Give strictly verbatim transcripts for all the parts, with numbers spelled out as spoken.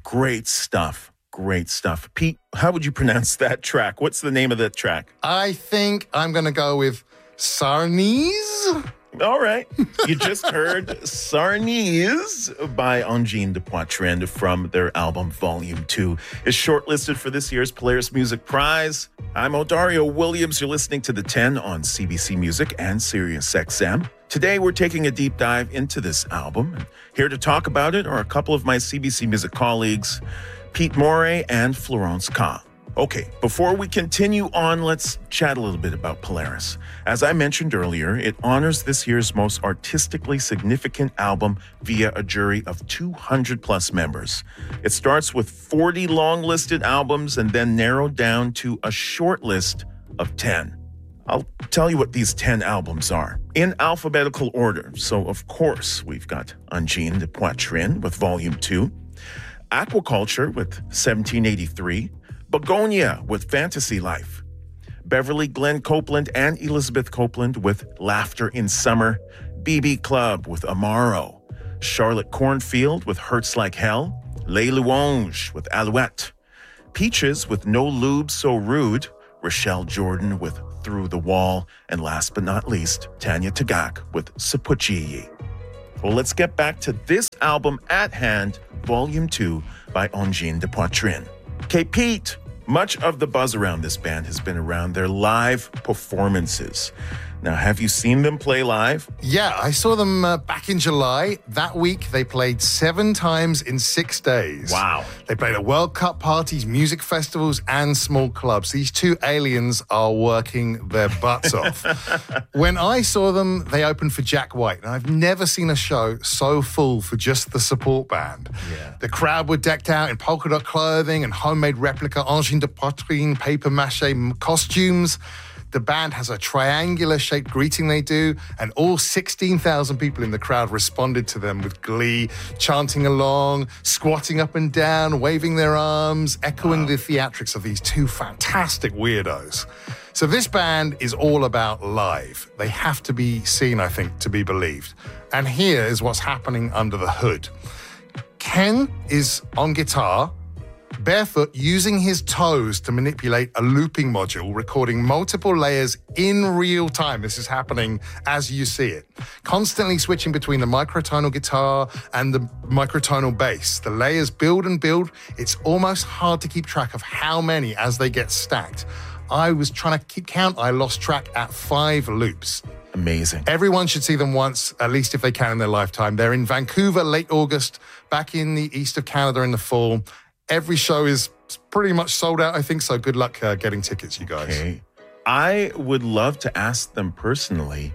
Great stuff. Great stuff. Pete, how would you pronounce that track? What's the name of that track? I think I'm going to go with Sarnese. All right. You just heard Sarnese by Angine de Poitrine from their album Volume two. It's shortlisted for this year's Polaris Music Prize. I'm Odario Williams. You're listening to The ten on C B C Music and Sirius X M. Today, we're taking a deep dive into this album. And here to talk about it are a couple of my C B C Music colleagues, Pete Morey and Florence Ka. Okay, before we continue on, let's chat a little bit about Polaris. As I mentioned earlier, it honors this year's most artistically significant album via a jury of two hundred plus members. It starts with forty long-listed albums and then narrowed down to a short list of ten. I'll tell you what these ten albums are in alphabetical order. So, of course, we've got Angine de Poitrine with Volume two, Aquaculture with seventeen eighty-three, Begonia with Fantasy Life, Beverly Glenn Copeland and Elizabeth Copeland with Laughter in Summer, B B Club with Amaro, Charlotte Cornfield with Hurts Like Hell, Les Louanges with Alouette, Peaches with No Lube So Rude, Rochelle Jordan with Through the Wall, and last but not least, Tanya Tagaq with Sapuchiyi. Well, let's get back to this album at hand, Volume two by Angine de Poitrine. Okay, Pete, much of the buzz around this band has been around their live performances. Now, have you seen them play live? Yeah, I saw them uh, back in July. That week, they played seven times in six days. Wow. They played at World Cup parties, music festivals, and small clubs. These two aliens are working their butts off. When I saw them, they opened for Jack White, and I've never seen a show so full for just the support band. Yeah. The crowd were decked out in polka dot clothing and homemade replica Angine de Poitrine papier-mâché costumes. The band has a triangular-shaped greeting they do, and all sixteen thousand people in the crowd responded to them with glee, chanting along, squatting up and down, waving their arms, echoing wow. the theatrics of these two fantastic weirdos. So this band is all about live. They have to be seen, I think, to be believed. And here is what's happening under the hood. Ken is on guitar, barefoot, using his toes to manipulate a looping module, recording multiple layers in real time. This is happening as you see it. Constantly switching between the microtonal guitar and the microtonal bass. The layers build and build. It's almost hard to keep track of how many as they get stacked. I was trying to keep count. I lost track at five loops. Amazing. Everyone should see them once, at least if they can in their lifetime. They're in Vancouver late August, back in the east of Canada in the fall. Every show is pretty much sold out, I think, so good luck uh, getting tickets, you guys. Okay. I would love to ask them personally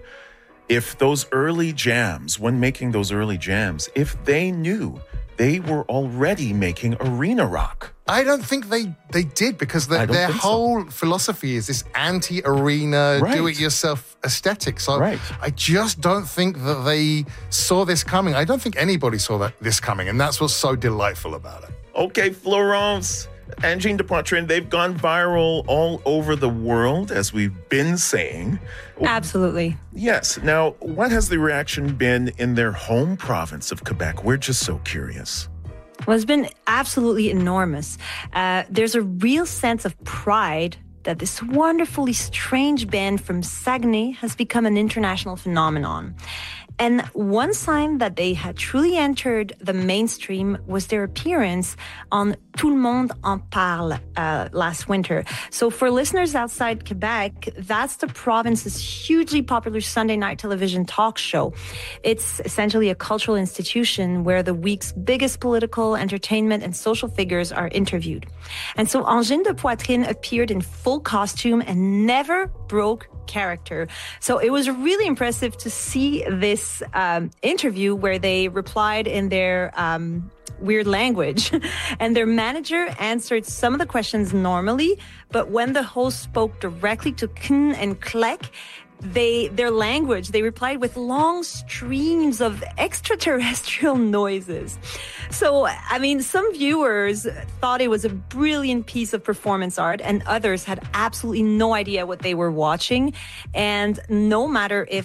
if those early jams, when making those early jams, if they knew they were already making arena rock. I don't think they, they did, because the, their whole so. philosophy is this anti-arena, right. do-it-yourself aesthetic. So right. I just don't think that they saw this coming. I don't think anybody saw that this coming, and that's what's so delightful about it. Okay, Florence, Angine de Poitrine, they've gone viral all over the world, as we've been saying. Absolutely. Yes. Now, what has the reaction been in their home province of Quebec? We're just so curious. Well, it's been absolutely enormous. Uh, there's a real sense of pride that this wonderfully strange band from Saguenay has become an international phenomenon. And one sign that they had truly entered the mainstream was their appearance on Tout le monde en parle uh, last winter. So for listeners outside Quebec, that's the province's hugely popular Sunday night television talk show. It's essentially a cultural institution where the week's biggest political, entertainment, and social figures are interviewed. And so Angine de Poitrine appeared in full costume and never broke character. So it was really impressive to see this um, interview where they replied in their um, weird language. And their manager answered some of the questions normally, but when the host spoke directly to Kn and Klek, they their language, they replied with long streams of extraterrestrial noises. So, I mean, some viewers thought it was a brilliant piece of performance art, and others had absolutely no idea what they were watching. And no matter if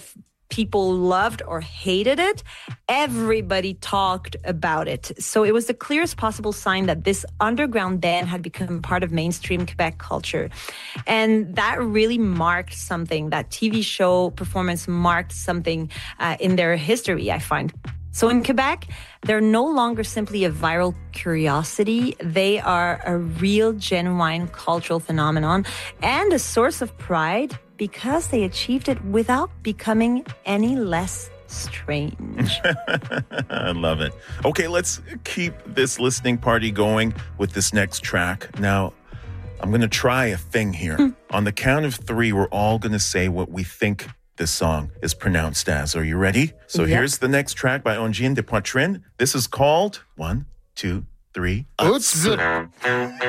people loved or hated it, everybody talked about it. So it was the clearest possible sign that this underground band had become part of mainstream Quebec culture. And that really marked something. That T V show performance marked something uh, in their history, I find. So in Quebec, they're no longer simply a viral curiosity. They are a real, genuine cultural phenomenon and a source of pride because they achieved it without becoming any less strange. I love it. Okay, let's keep this listening party going with this next track. Now, I'm going to try a thing here. Mm. On the count of three, we're all going to say what we think this song is pronounced as. Are you ready? So yep. Here's the next track by Ongine de Poitrine. This is called one, two, three. Oops.